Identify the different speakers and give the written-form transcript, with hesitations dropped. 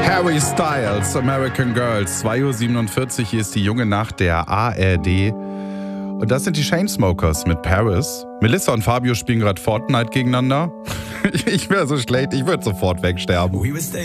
Speaker 1: Harry Styles, American Girls, 2:47 Uhr, hier ist die junge Nacht der ARD. Und das sind die Chainsmokers mit Paris. Melissa und Fabio spielen gerade Fortnite gegeneinander. Ich wäre so schlecht, ich würde sofort wegsterben.